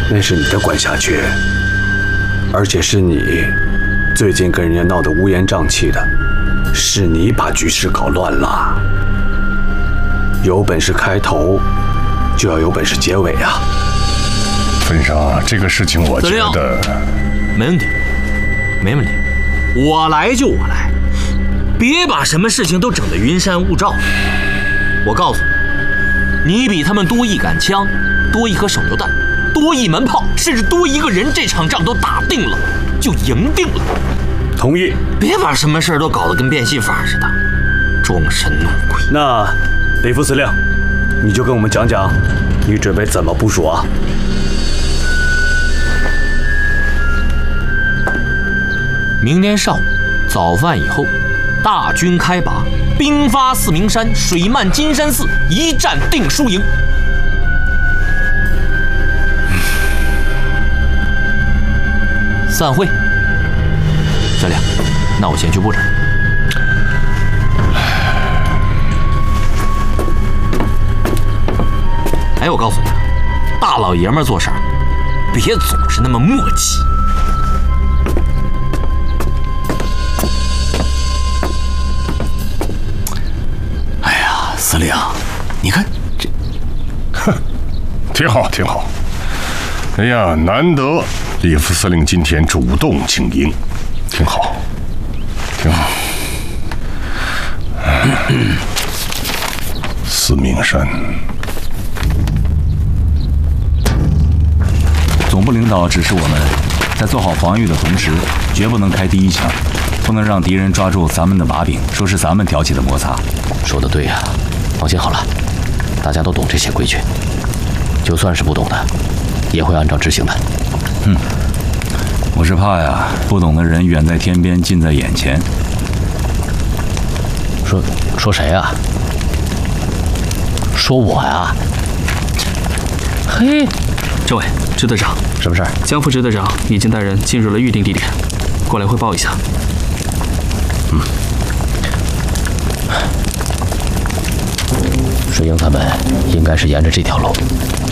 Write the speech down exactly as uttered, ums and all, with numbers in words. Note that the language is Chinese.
那是你的管辖区，而且是你最近跟人家闹得乌烟瘴气的，是你把局势搞乱了。有本事开头，就要有本事结尾啊！ 分上，这个事情我觉得没问题，没问题，我来就我来，别把什么事情都整得云山雾罩。我告诉你，你比他们多一杆枪，多一颗手榴弹，多一门炮，甚至多一个人，这场仗都打定了，就赢定了。 同意。 别把什么事都搞得跟变戏法似的，装神弄鬼。 那李副司令，你就跟我们讲讲，你准备怎么部署啊？ 明天上午早饭以后，大军开拔，兵发四明山，水漫金山寺，一战定输赢。散会。司令，那我先去布置。哎，我告诉你，大老爷们做事儿，别总是那么磨叽。 哎呀，司令，你看这， 哼，挺好，挺好。哎呀，难得李副司令今天主动请缨，挺好，挺好。四明山。 总部领导指示我们，在做好防御的同时，绝不能开第一枪，不能让敌人抓住咱们的把柄，说是咱们挑起的摩擦。 说得对呀，放心好了，大家都懂这些规矩，就算是不懂的，也会按照执行的。 嗯，我是怕呀，不懂的人远在天边，近在眼前。 说说谁呀？说我呀？嘿。 这位支队长， 什么事儿？ 江副支队长已经带人进入了预定地点，过来汇报一下。 嗯，水英他们应该是沿着这条路